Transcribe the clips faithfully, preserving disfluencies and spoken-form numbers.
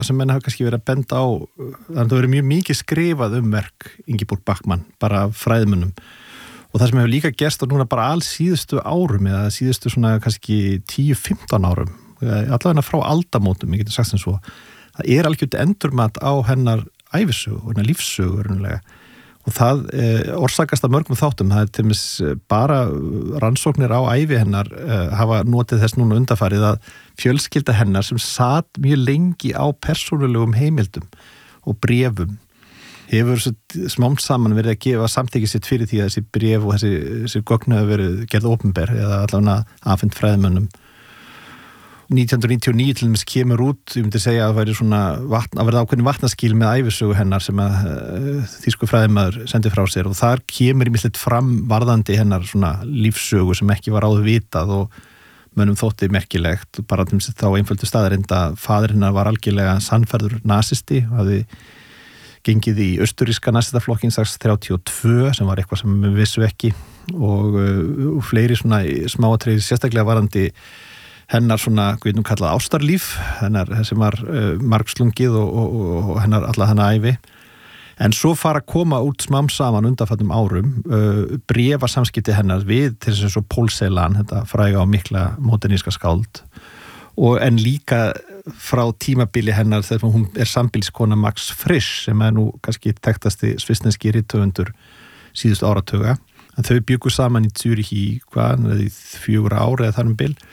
sem menn hafa kannski verið að benda á, þannig að það verið mjög mikið skrifað um verk Ingeborg Bachmann, bara fræðmönnum. Og það sem hefur líka gerst á núna bara alls síðustu árum, eða síðustu svona kannski tíu til fimmtán árum, allavega frá aldamótum, ég getur sagt sem svo, það er algjört endurmat á hennar ævisögu, hennar lífssögu raunverulega. Og það eh, orsakast af mörgum þáttum, það er til dæmis bara rannsóknir á ævi hennar eh, hafa notið þess núna undanfarið að fjölskylda hennar sem sat mjög lengi á persónulegum heimildum og bréfum hefur smám saman verið að gefa samþykki sitt fyrir því að þessi bréf og þessi, þessi gögn hafa verið gerð opinber eða allavega afhent fræðimönnum. nítján hundruð níutíu og níu til dæmis kemur út, ég myndi segja að það væri svona vatn, að verða ákveðin vatnaskil með ævisögu hennar sem að uh, þýsku fræðimaður sendi frá sér og þar kemur ímislegt fram varðandi hennar svona lífssögu sem ekki var áður vitað og mönnum þótti merkilegt, bara til þess að þá einföldu staðarind að faðir hennar var algjörlega sannfærður nasisti, hafði gengið í austuríska nasistaflokkin strax þrjátíu og tvö sem var eitthvað sem við vissu ekki og, uh, og fleiri svona smáatriði sérstaklega varðandi hennar svona, hvað nú kallað ástarlíf, hennar sem var uh, margslungið og, og, og hennar alla hennar ævi. En svo fara að koma út smám saman undanfættum árum uh, bréfa samskipti hennar við til þess að Paul Celan, þetta fræga og mikla moderníska skáld. Og en líka frá tímabili hennar þegar hún er sambýliskona Max Frisch sem er nú kannski þekktasti svissneski rithöfundur síðustu áratuga. En þau bjuggu saman í Zürich í hvað, í fjögur ár eða þar um bil.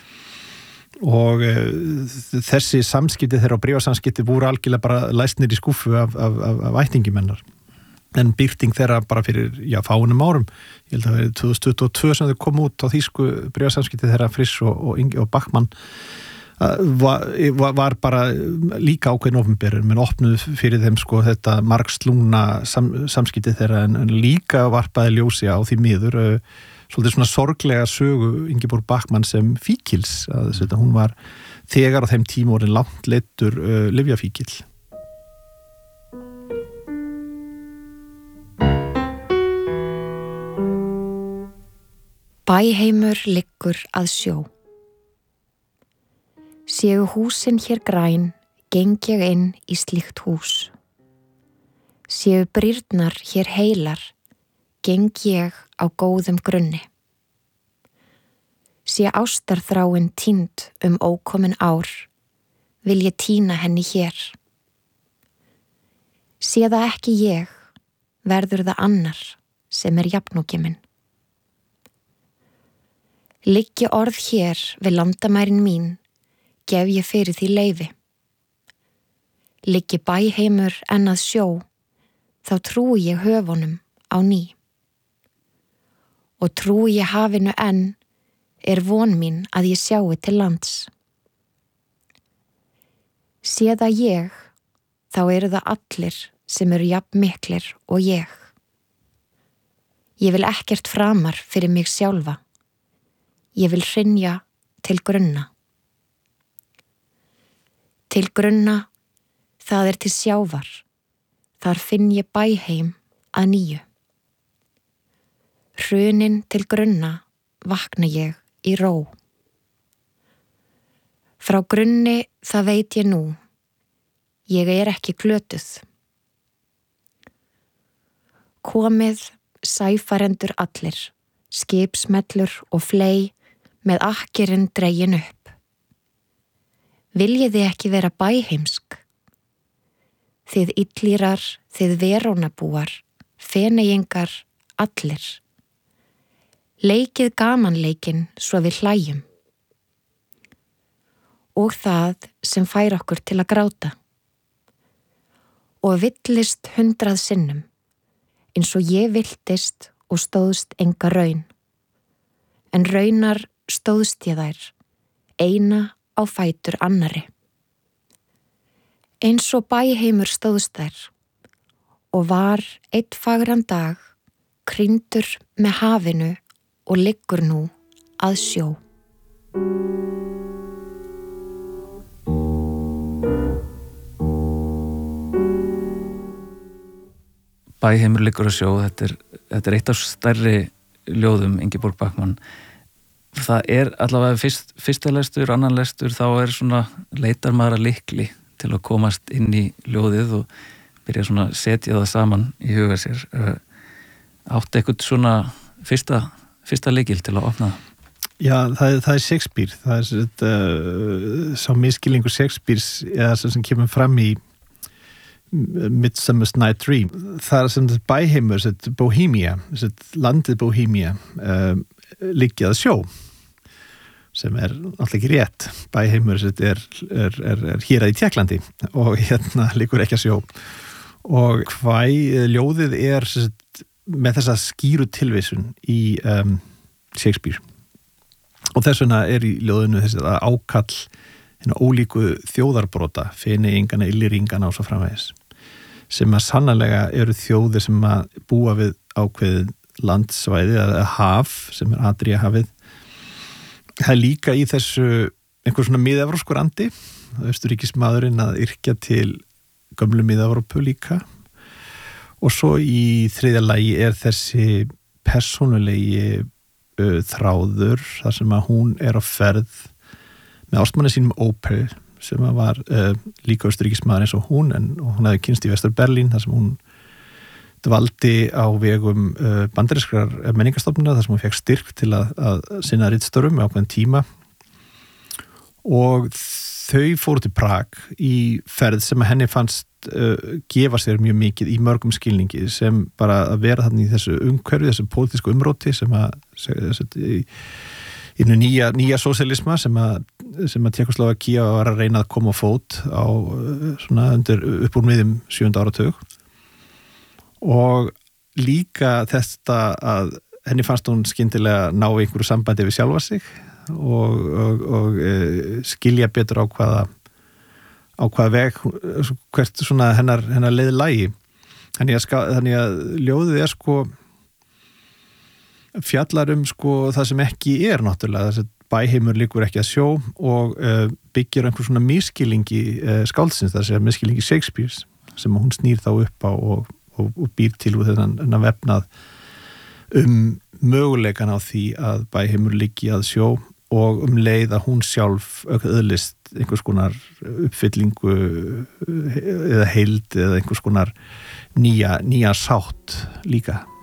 Og e, þessi samskipti þeirra og bréfasamskipti voru algjörlega bara læsnir í skúffu af, af, af, af ættingum hennar. En byrting þeirra bara fyrir, já, fáunum árum, ég held að það er tvö þúsund tuttugu og tvö sem þau kom út á þýsku bréfasamskipti þeirra Frisch og, og, og Bachmann var, var bara líka ákveðin opinberur, menn opnuð fyrir þeim sko þetta margslungna sam, samskipti þeirra en, en líka varpaði ljósi á því miður svolítið svona sorglega sögu Ingeborg Bachmann sem fíkils að þetta, hún var þegar á þeim tíma orðin langt leiddur uh, lyfjafíkil. Bæheimur liggur að sjó. Séu húsin hér græn, geng ég inn í slíkt hús. Séu brýrnar hér heilar, geng ég á góðum grunni. Sé ástarþráin týnd um ókomin ár, vil ég týna henni hér. Sé það ekki ég, verður það annar sem er jafnóki minn. Liggi orð hér við landamærin mín, gef ég fyrir því leyfi. Liggi bæheimur enn að sjó, þá trúi ég höfunum á ný. Og trúi ég hafinu enn, er von mín að ég sjái til lands. Sé það ég, þá eru það allir sem eru jafn miklir og ég. Ég vil ekkert framar fyrir mig sjálfa. Ég vil hrynja til grunna. Til grunna, það er til sjávar. Þar finn ég bæheim að nýju. Hrunin til grunna vakna ég í ró. Frá grunni það veit ég nú, ég er ekki glötuð. Komið sæfarendur allir, skipsmellur og fley með akkirinn dregin upp. Viljið þið ekki vera bæheimsk? Þið illýrar, þið verónabúar, feneyingar, allir. Leikið gamanleikin svo við hlæjum. Og það sem fær okkur til að gráta. Og villist hundrað sinnum, eins og ég villtist og stóðst enga raun. En raunar stóðst ég þær, eina á fætur annari. Eins og bæheimur stóðst þær, og var einn fagran dag krýndur með hafinu og liggur nú að sjó. Bæheimur liggur að sjó, þetta er, þetta er eitt af stærri ljóðum Ingeborg Bachmann. Það er allavega fyrst, fyrsta lestur, annan lestur, þá er svona leitar maður að lykli til að komast inn í ljóðið og byrja svona að setja það saman í huga sér. Átti eitthvað svona fyrsta, fyrsta lykil til að opna það? Já, það er, það er Shakespeare. Það er þetta, uh, sá miskilningur Shakespeares eða sem kemur fram í Midsummer's Night Dream. Það er sem þetta bæheimur, þetta Bohemia, þetta landið Bohemia uh, liggjað sjó, sem er alltaf ekki rétt. Bæheimur er, er, er, er hér að í Tékklandi og hérna liggur ekki að sjó. Og hvað ljóðið er sagt, með þessa skýru tilvísun í um, Shakespeare. Og þess vegna er í ljóðinu þessi ákall hérna ólíku þjóðarbrota, Feneyingana, Illýringana og svo framvegis, sem að sannarlega eru þjóðir sem að búa við ákveðið landsvæði eða haf sem er Adríahafið. Það er líka í þessu einhver svona miðevróskur andi, Austurríkismaðurinn að yrkja til gömlu miðevrópu líka. Og svo í þriðja lagi er þessi persónulegi uh, þráður, þar sem að hún er á ferð með ástmanni sínum Opel, sem að var uh, líka Austurríkismaður eins og hún, en og hún hefði kynst í Vestur-Berlín, þar sem hún dvaldi á vegum uh, bandarískrar menningarstofnunar, þar sem hún fekk styrk til að, að sinna ritstörfum með ákveðin tíma, og þau fóru til Prag í ferð sem að henni fannst uh, gefa sér mjög mikið í mörgum skilningi, sem bara að vera þarna í þessu umhverfi, þessu pólitísku umróti sem að þessu, í, í nýja, nýja sósíalisma sem að, sem að Tékkóslóvakía var að reyna að koma á fót á svona undir upp úr miðjum sjöunda áratug. Og líka þetta að henni fannst hún skyndilega ná einhverju sambandi við sjálfa sig og, og, og e, skilja betur á hvaða á hvaða veg hvert svona hennar, hennar leið lægi. Þannig að, þannig að ljóðið er sko fjallar um sko það sem ekki er náttúrulega, þess að bæheimur liggur ekki að sjó og e, byggir einhver svona miskilningi e, skáldsins, þess að miskilningi Shakespeares sem hún snýr þá upp á og og býr til úr þennan vefnað um möguleikan á því að bæheimur liggi að sjó og um leið að hún sjálf öðlist einhvers konar uppfyllingu eða heild eða einhvers konar nýja, nýja sátt líka.